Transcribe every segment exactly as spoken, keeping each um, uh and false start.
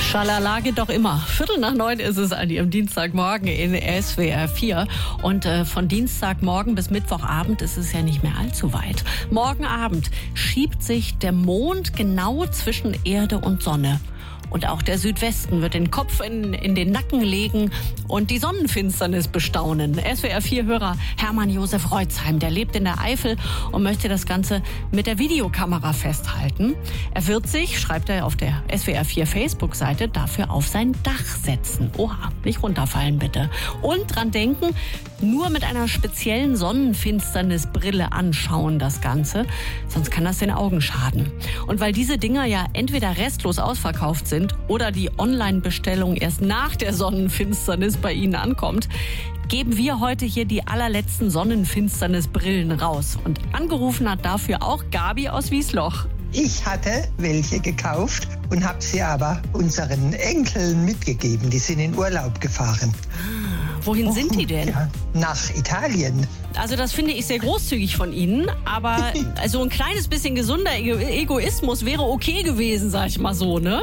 Schalala geht doch immer. Viertel nach neun ist es an Ihrem Dienstagmorgen in S W R vier. Und äh, von Dienstagmorgen bis Mittwochabend ist es ja nicht mehr allzu weit. Morgen Abend schiebt sich der Mond genau zwischen Erde und Sonne. Und auch der Südwesten wird den Kopf in, in den Nacken legen und die Sonnenfinsternis bestaunen. S W R vier-Hörer Hermann Josef Reutzheim, der lebt in der Eifel und möchte das Ganze mit der Videokamera festhalten. Er wird sich, schreibt er auf der S W R vier Facebook-Seite, dafür auf sein Dach setzen. Oha, nicht runterfallen bitte. Und dran denken, nur mit einer speziellen Sonnenfinsternisbrille anschauen das Ganze, sonst kann das den Augen schaden. Und weil diese Dinger ja entweder restlos ausverkauft sind oder die Online-Bestellung erst nach der Sonnenfinsternis bei Ihnen ankommt, geben wir heute hier die allerletzten Sonnenfinsternisbrillen raus. Und angerufen hat dafür auch Gabi aus Wiesloch. Ich hatte welche gekauft und habe sie aber unseren Enkeln mitgegeben. Die sind in Urlaub gefahren. Wohin oh, sind die denn? Ja, nach Italien. Also das finde ich sehr großzügig von Ihnen, aber also ein kleines bisschen gesunder Egoismus wäre okay gewesen, sag ich mal so, ne?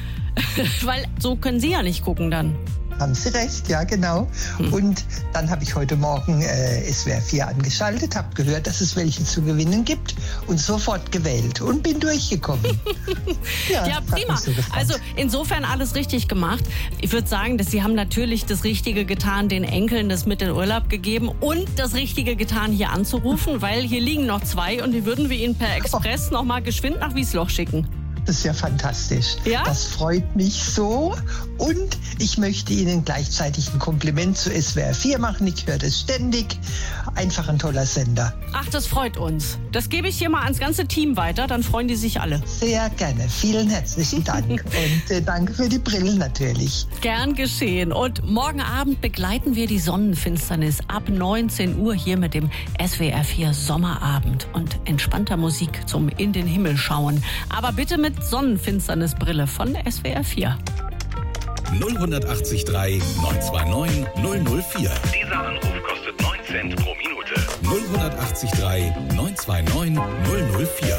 Weil so können Sie ja nicht gucken dann. Haben Sie recht, ja genau. Hm. Und dann habe ich heute Morgen äh, S W R vier angeschaltet, habe gehört, dass es welche zu gewinnen gibt und sofort gewählt und bin durchgekommen. ja, ja prima. So also insofern alles richtig gemacht. Ich würde sagen, dass Sie haben natürlich das Richtige getan, den Enkeln das mit in Urlaub gegeben und das Richtige getan, hier anzurufen, weil hier liegen noch zwei und die würden wir Ihnen per Express oh. noch mal geschwind nach Wiesloch schicken. Das ist ja fantastisch. Ja? Das freut mich so. Und ich möchte Ihnen gleichzeitig ein Kompliment zu S W R vier machen. Ich höre das ständig. Einfach ein toller Sender. Ach, das freut uns. Das gebe ich hier mal ans ganze Team weiter. Dann freuen die sich alle. Sehr gerne. Vielen herzlichen Dank. Und äh, danke für die Brillen natürlich. Gern geschehen. Und morgen Abend begleiten wir die Sonnenfinsternis ab neunzehn Uhr hier mit dem S W R vier Sommerabend und entspannter Musik zum In den Himmel schauen. Aber bitte mit Sonnenfinsternisbrille von S W R vier. null acht drei neun zwei neun null null vier. Dieser Anruf kostet neun Cent pro Minute. null acht drei neun zwei neun null null vier.